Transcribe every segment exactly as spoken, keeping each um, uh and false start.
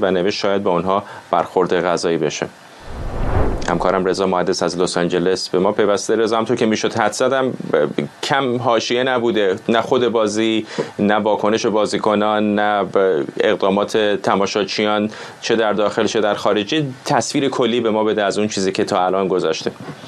و نوشت شاید به اونها برخورد غذایی بشه. همکارم رضا محدث از لس آنجلس به ما پیوسته. رضا، همونطور که میشد حد زدم کم حاشیه نبوده، نه خود بازی، نه واکنش بازیکنان، نه اقدامات تماشاچیان چه در داخل چه در خارجی. تصویر کلی به ما بده از اون چیزی که تا الان گذشته.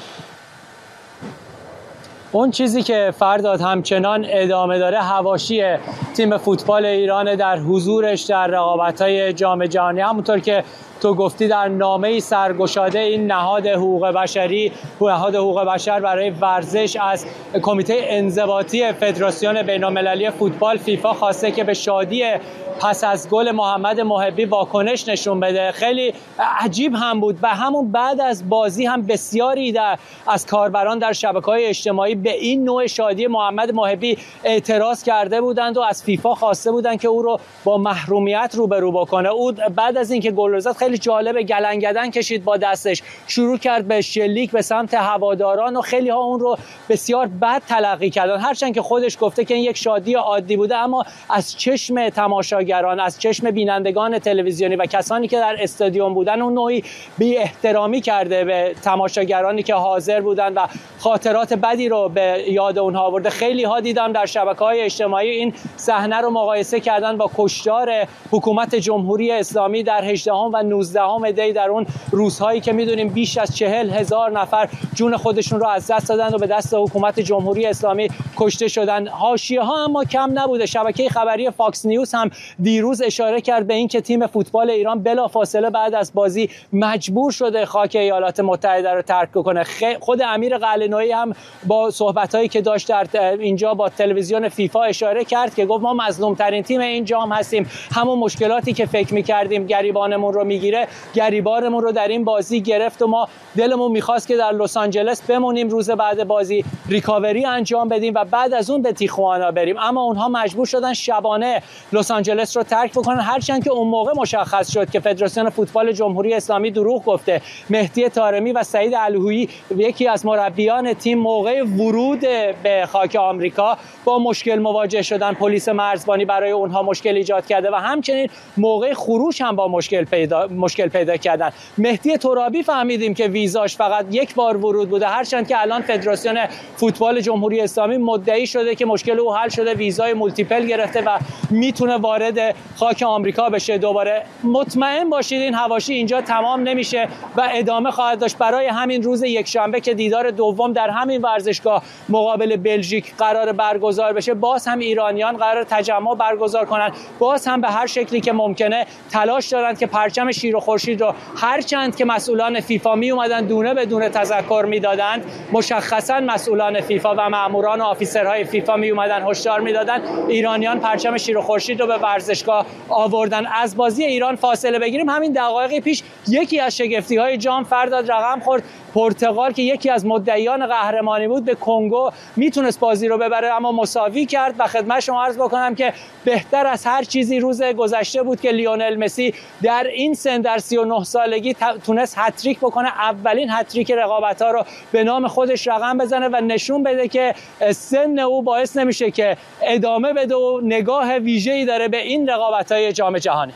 اون چیزی که فرداد همچنان ادامه داره حواشی تیم فوتبال ایران در حضورش در رقابت‌های جام جهانی. همونطور که تو گفتی در نامه‌ای سرگشاده این نهاد حقوق بشری نهاد حقوق بشر برای ورزش از کمیته انضباطی فدراسیون بین‌المللی فوتبال فیفا خواسته که به شادی پس از گل محمد محبی واکنش نشون بده. خیلی عجیب هم بود و همون بعد از بازی هم بسیاری در از کاربران در شبکه‌های اجتماعی به این نوع شادی محمد محبی اعتراض کرده بودند و از فیفا خواسته بودند که او رو با محرومیت روبرو بکنه. او بعد از اینکه گل زد خیلی جالب گلنگدن کشید با دستش، شروع کرد به شلیک به سمت هواداران و خیلی ها اون رو بسیار بد تلقی کردن، هرچند که خودش گفته که این یک شادی عادی بوده، اما از چشم تماشاگران، از چشم بینندگان تلویزیونی و کسانی که در استادیوم بودن اون نوعی بی احترامی کرده به تماشاگرانی که حاضر بودن و خاطرات بدی رو به یاد اونها آورده. خیلی ها دیدم در شبکه‌های اجتماعی این صحنه رو مقایسه کردن با کشتار حکومت جمهوری اسلامی در هجدهم و نوزدهم دی در اون روزهایی که میدونیم بیش از چهل هزار نفر جون خودشون رو از دست دادن و به دست حکومت جمهوری اسلامی کشته شدن. حاشیه ها اما کم نبوده. شبکه خبری فاکس نیوز هم دیروز اشاره کرد به این که تیم فوتبال ایران بلافاصله بعد از بازی مجبور شده خاک ایالات متحده رو ترک کنه. خود امیر قلعه‌نویی هم با صحبتایی که داشت در اینجا با تلویزیون فیفا اشاره کرد که گفت ما مظلوم ترین تیم این جام هستیم. همون مشکلاتی که فکر می‌کردیم گریبانمون رو میگیره، گریبانمون رو در این بازی گرفت و ما دلمون می‌خواست که در لس آنجلس بمونیم، روز بعد بازی ریکاوری انجام بدیم و بعد از اون به تیخوانا بریم، اما اونها مجبور شدن شبانه لس آنجلس رو ترک بکنن، هرچند که اون موقع مشخص شد که فدراسیون فوتبال جمهوری اسلامی دروغ گفته. مهدی طارمی و سعید الهویی یکی از مربیان تیم موقع ورود به خاک آمریکا با مشکل مواجه شدن، پلیس مرزبانی برای اونها مشکل ایجاد کرده و همچنین موقع خروج هم با مشکل پیدا مشکل پیدا کردن. مهدی ترابی فهمیدیم که ویزاش فقط یک بار ورود بوده، هرچند که الان فدراسیون فوتبال جمهوری اسلامی مدعی شده که مشکل او حل شده، ویزای مولتیپل گرفته و میتونه وارد خاک آمریکا بشه دوباره. مطمئن باشید این حواشی اینجا تمام نمیشه و ادامه خواهد داشت. برای همین روز یکشنبه که دیدار دوم در همین ورزشگاه مقابل بلژیک قرار برگزار بشه، باز هم ایرانیان قرار تجمع برگزار کنن، باز هم به هر شکلی که ممکنه تلاش دارن که پرچم شیر و خورشید رو، هرچند که مسئولان فیفا می اومدن دونه بدون تذکر میدادند، مشخصا مسئولان فیفا و ماموران و آفیسرهای فیفا می اومدن هشدار میدادن، ایرانیان پرچم شیر و خورشید رو به ورزشگاه آوردن. از بازی ایران فاصله بگیریم، همین دقایق پیش یکی از شگفتی‌های جام فرداد رقم خورد. پرتغال که یکی از مدعیان قهرمانی بود به کنگو میتونست بازی رو ببره اما مساوی کرد و خدمت شما عرض بکنم که بهتر از هر چیزی روز گذشته بود که لیونل مسی در این سن در سی و نه سالگی تونست هتریک بکنه، اولین هتریک رقابت‌ها رو به نام خودش رقم بزنه و نشون بده که سن او باعث نمیشه که ادامه بده و نگاه ویژه‌ای داره به این رقابت‌های جام جهانی.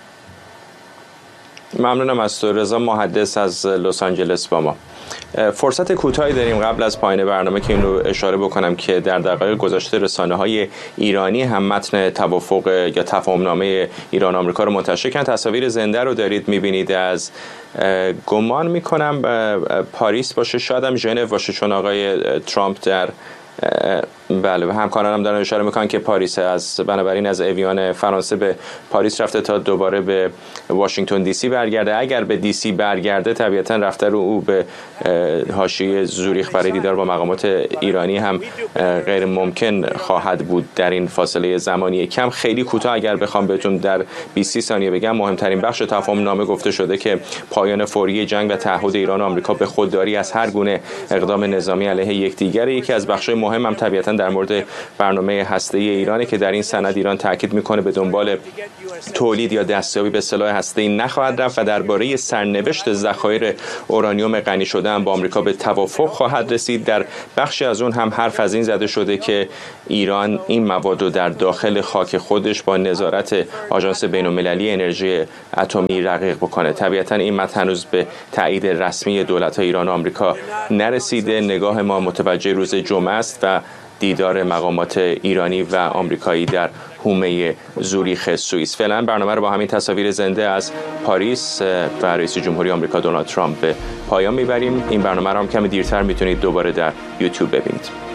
ممنونم از تو رضا محدث از لس آنجلس با ما. فرصت کوتاهی داریم قبل از پایان برنامه که این رو اشاره بکنم که در دقایق گذشته رسانه‌های ایرانی هم متن توافق یا تفاهمنامه ایران آمریکا رو منتشر کردن. تصاویر زنده رو دارید می‌بینید از گمان می‌کنم پاریس باشه، شاید هم ژنو باشه، چون آقای ترامپ در بله همکارانم هم دارن اشاره میکنن که پاریس، از بنابراین از اویان فرانسه به پاریس رفته تا دوباره به واشنگتن دی سی برگرده. اگر به دی سی برگرده طبیعتا رفته رو او به حاشیه زوریخ برای دیدار با مقامات ایرانی هم غیر ممکن خواهد بود در این فاصله زمانی کم. خیلی کوتاه اگر بخوام بهتون در بیست ثانیه بگم، مهمترین بخش تفاهم نامه گفته شده که پایان فوری جنگ و تعهد ایران و آمریکا به خودداری از هر گونه اقدام نظامی علیه یکدیگر. یکی از بخش‌های مهم هم طبیعتا در مورد برنامه هسته‌ای ایرانه که در این سند ایران تاکید میکنه به دنبال تولید یا دستیابی به سلاح هسته‌ای نخواهد رفت و درباره سرنوشت ذخایر اورانیوم غنی شده هم با آمریکا به توافق خواهد رسید. در بخشی از اون هم حرف از این زده شده که ایران این مواد رو در داخل خاک خودش با نظارت آژانس بین‌المللی انرژی اتمی رقیق بکنه. طبیعتاً این متن هنوز به تایید رسمی دولت‌های ایران و آمریکا نرسیده. نگاه ما متوجه روز جمعه است و دیدار مقامات ایرانی و آمریکایی در حومه زوریخ سوئیس. فعلا برنامه رو با همین تصاویر زنده از پاریس و رئیس جمهوری آمریکا دونالد ترامپ به پایان میبریم. این برنامه رو هم کمی دیرتر میتونید دوباره در یوتیوب ببینید.